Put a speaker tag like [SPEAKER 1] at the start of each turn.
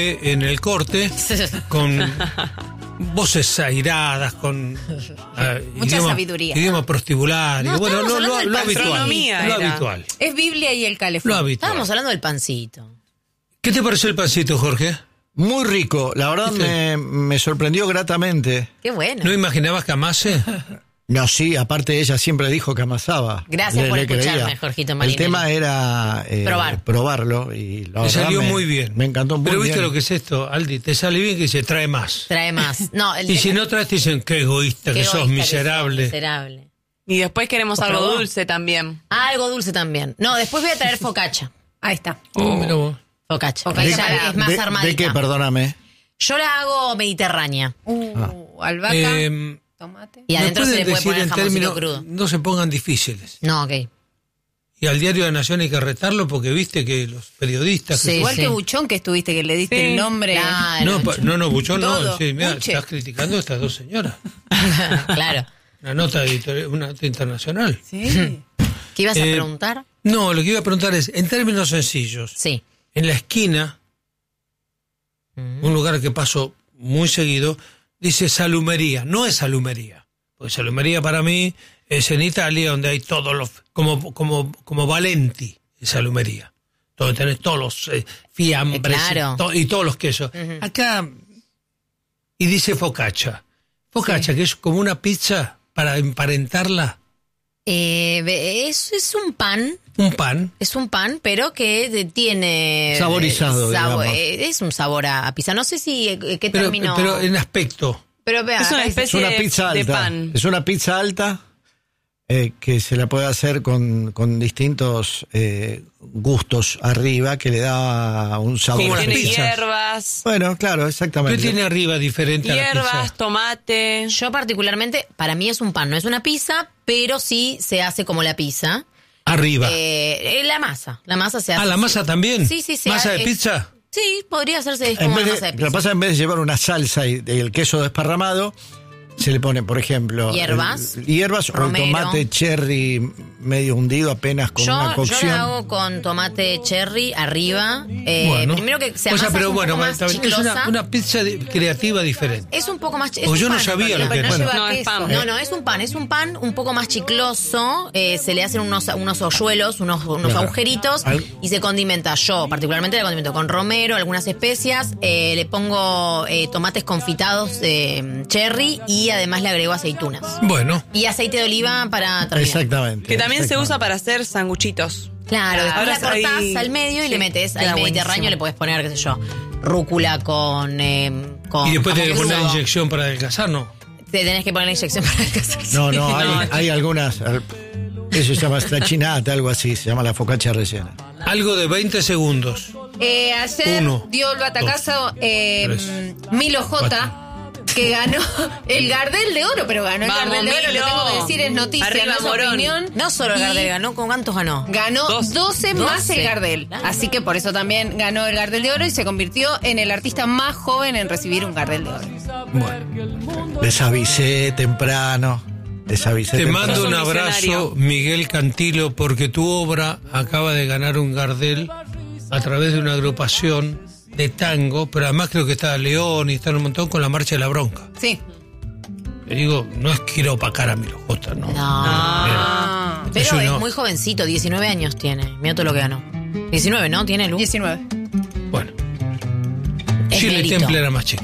[SPEAKER 1] en el corte con voces airadas, con
[SPEAKER 2] mucha sabiduría.
[SPEAKER 1] Idioma prostibulario.
[SPEAKER 3] No,
[SPEAKER 1] bueno, lo habitual.
[SPEAKER 3] Lo
[SPEAKER 1] habitual.
[SPEAKER 2] Es Biblia y el calefón.
[SPEAKER 1] Lo habitual.
[SPEAKER 3] Estábamos hablando del pancito.
[SPEAKER 1] ¿Qué te pareció el pancito, Jorge?
[SPEAKER 4] Muy rico, la verdad me sorprendió gratamente.
[SPEAKER 3] Qué bueno.
[SPEAKER 1] ¿No imaginabas que amase?
[SPEAKER 4] No, sí, aparte ella siempre dijo que amasaba.
[SPEAKER 3] Gracias por escucharme,
[SPEAKER 4] creía.
[SPEAKER 3] Jorgito Marinelli.
[SPEAKER 4] El tema era probarlo y la
[SPEAKER 1] Te
[SPEAKER 4] verdad
[SPEAKER 1] salió muy bien.
[SPEAKER 4] Me encantó muy bien.
[SPEAKER 1] Pero viste lo que es esto, Aldi, te sale bien que dice trae más.
[SPEAKER 3] Trae más. No,
[SPEAKER 1] Y si no traes te dicen qué egoísta que sos, miserable.
[SPEAKER 3] Miserable.
[SPEAKER 5] Y después queremos algo dulce también.
[SPEAKER 3] Algo dulce también. No, después voy a traer focaccia.
[SPEAKER 2] Ahí está.
[SPEAKER 1] Mira vos.
[SPEAKER 3] Focaccia.
[SPEAKER 2] Focaccia
[SPEAKER 3] Es más armadita.
[SPEAKER 4] ¿De qué, perdóname?
[SPEAKER 3] Yo la hago mediterránea.
[SPEAKER 2] Albahaca, tomate.
[SPEAKER 3] Y adentro se le puede
[SPEAKER 1] decir
[SPEAKER 3] poner
[SPEAKER 1] en
[SPEAKER 3] jamoncito
[SPEAKER 1] términos,
[SPEAKER 3] crudo.
[SPEAKER 1] no se pongan difíciles.
[SPEAKER 3] No, ok.
[SPEAKER 1] Y al Diario de la Nación hay que retarlo porque viste que los periodistas...
[SPEAKER 3] Sí.
[SPEAKER 2] Igual que Buchón que estuviste, que le diste el nombre.
[SPEAKER 3] Claro.
[SPEAKER 1] No, Buchón no.
[SPEAKER 2] Todo.
[SPEAKER 1] Sí, mirá,
[SPEAKER 2] Buche.
[SPEAKER 1] estás criticando a estas dos señoras.
[SPEAKER 3] Claro.
[SPEAKER 1] Una nota internacional.
[SPEAKER 2] Sí.
[SPEAKER 3] ¿Qué ibas a preguntar?
[SPEAKER 1] No, lo que iba a preguntar es, en términos sencillos,
[SPEAKER 3] Sí.
[SPEAKER 1] en la esquina, un lugar que paso muy seguido, dice salumería. No es salumería. Porque salumería para mí es en Italia, donde hay todos los... Como Valenti, es salumería. Donde tenés todos los fiambres
[SPEAKER 3] Claro.
[SPEAKER 1] y todos los quesos. Acá, y dice focaccia. Focaccia, que es como una pizza para emparentarla.
[SPEAKER 3] Es un pan.
[SPEAKER 1] Un pan.
[SPEAKER 3] Es un pan, pero que tiene...
[SPEAKER 4] Saborizado, digamos.
[SPEAKER 3] Es un sabor a pizza. No sé si... ¿Qué
[SPEAKER 1] Pero,
[SPEAKER 3] término?
[SPEAKER 1] pero en aspecto.
[SPEAKER 3] Pero vea,
[SPEAKER 5] Es una
[SPEAKER 3] acá dice-
[SPEAKER 4] Es
[SPEAKER 5] especie
[SPEAKER 4] una pizza
[SPEAKER 5] de
[SPEAKER 4] alta.
[SPEAKER 5] pan.
[SPEAKER 4] Es una pizza alta que se la puede hacer con distintos gustos arriba que le da un sabor.
[SPEAKER 1] Como las
[SPEAKER 5] Tiene
[SPEAKER 1] pizzas.
[SPEAKER 5] hierbas,
[SPEAKER 4] Bueno, claro,
[SPEAKER 1] ¿Qué
[SPEAKER 4] exactamente.
[SPEAKER 1] tiene arriba diferente a la
[SPEAKER 5] hierbas,
[SPEAKER 1] pizza?
[SPEAKER 5] tomate.
[SPEAKER 3] Yo particularmente, para mí es un pan, no es una pizza, pero sí se hace como la pizza.
[SPEAKER 1] Arriba.
[SPEAKER 3] La masa se hace.
[SPEAKER 1] ¿La masa también?
[SPEAKER 3] Sí.
[SPEAKER 1] ¿Masa de pizza?
[SPEAKER 3] Sí, podría hacerse
[SPEAKER 4] En
[SPEAKER 3] como
[SPEAKER 4] vez
[SPEAKER 3] una
[SPEAKER 4] de,
[SPEAKER 3] masa de
[SPEAKER 4] lo que
[SPEAKER 3] pizza.
[SPEAKER 4] pasa en vez de llevar una salsa y el queso desparramado, se le pone, por ejemplo,
[SPEAKER 3] Hierbas,
[SPEAKER 4] hierbas o el
[SPEAKER 3] romero.
[SPEAKER 4] tomate cherry medio hundido apenas con una
[SPEAKER 3] Yo
[SPEAKER 4] cocción.
[SPEAKER 3] lo hago con tomate cherry arriba.
[SPEAKER 1] Bueno.
[SPEAKER 3] Primero que se
[SPEAKER 1] O sea,
[SPEAKER 3] amasa
[SPEAKER 1] pero
[SPEAKER 3] un
[SPEAKER 1] bueno,
[SPEAKER 3] poco más
[SPEAKER 1] está bien. Es
[SPEAKER 3] chiclosa.
[SPEAKER 1] una pizza creativa diferente.
[SPEAKER 3] Es un poco más... es
[SPEAKER 1] Pues
[SPEAKER 3] un
[SPEAKER 1] yo no
[SPEAKER 3] pan,
[SPEAKER 1] sabía
[SPEAKER 3] en
[SPEAKER 1] lo que
[SPEAKER 3] realidad.
[SPEAKER 1] era.
[SPEAKER 2] No lleva
[SPEAKER 5] No, es
[SPEAKER 2] queso.
[SPEAKER 5] pan.
[SPEAKER 3] No, es un pan un poco más chicloso, se le hacen unos hoyuelos, unos
[SPEAKER 4] Claro.
[SPEAKER 3] agujeritos y se condimenta. Yo particularmente la condimento con romero, algunas especias, le pongo tomates confitados cherry y además le agrego aceitunas.
[SPEAKER 1] Bueno,
[SPEAKER 3] Y aceite de oliva para terminar.
[SPEAKER 4] Exactamente.
[SPEAKER 5] Que también se
[SPEAKER 4] exactamente.
[SPEAKER 5] usa para hacer sanguchitos.
[SPEAKER 3] Claro, después
[SPEAKER 5] Ahora
[SPEAKER 3] la cortás
[SPEAKER 5] ahí-
[SPEAKER 3] al medio y le metes
[SPEAKER 5] queda
[SPEAKER 3] al Mediterráneo,
[SPEAKER 5] buenísimo.
[SPEAKER 3] le podés poner, qué sé yo, rúcula con
[SPEAKER 1] y después te
[SPEAKER 3] jamón
[SPEAKER 1] poner
[SPEAKER 3] crudo.
[SPEAKER 1] inyección para adelgazar, ¿no?
[SPEAKER 3] Te tenés que poner la inyección para alcanzar.
[SPEAKER 4] No, hay algunas. Eso se llama straccinata, algo así, se llama la focaccia rellena.
[SPEAKER 1] Algo de 20 segundos.
[SPEAKER 2] Ayer
[SPEAKER 1] Uno,
[SPEAKER 2] dio el batacazo
[SPEAKER 1] tres,
[SPEAKER 2] Milo J, que ganó el Gardel de Oro, pero ganó el
[SPEAKER 5] Vamos,
[SPEAKER 2] Gardel de Oro,
[SPEAKER 5] Milo.
[SPEAKER 2] lo tengo que decir, es noticia,
[SPEAKER 5] Arriba,
[SPEAKER 2] no es
[SPEAKER 5] Morón.
[SPEAKER 2] opinión.
[SPEAKER 3] No solo el
[SPEAKER 2] Y
[SPEAKER 3] Gardel ganó, ¿con cuántos ganó?
[SPEAKER 2] Ganó 12 más el Gardel.
[SPEAKER 3] Claro.
[SPEAKER 2] Así que por eso también ganó el Gardel de Oro y se convirtió en el artista más joven en recibir un Gardel de Oro.
[SPEAKER 1] Bueno,
[SPEAKER 4] Les avisé temprano.
[SPEAKER 1] te mando
[SPEAKER 5] Es
[SPEAKER 1] un
[SPEAKER 5] un
[SPEAKER 1] abrazo,
[SPEAKER 5] visionario.
[SPEAKER 1] Miguel Cantilo, porque tu obra acaba de ganar un Gardel a través de una agrupación de tango, pero además creo que está León y están un montón con la Marcha de la Bronca.
[SPEAKER 2] Sí.
[SPEAKER 1] Le digo, no es quiero opacar a Milo J, no.
[SPEAKER 2] Ah.
[SPEAKER 3] Pero
[SPEAKER 1] Eso
[SPEAKER 3] es
[SPEAKER 1] no.
[SPEAKER 3] muy jovencito, 19 años tiene. Mira todo lo que ganó. 19, ¿no? ¿Tiene Lu?
[SPEAKER 2] 19.
[SPEAKER 1] Bueno,
[SPEAKER 3] Es
[SPEAKER 1] Shirley
[SPEAKER 3] mérito.
[SPEAKER 1] Temple era más chica.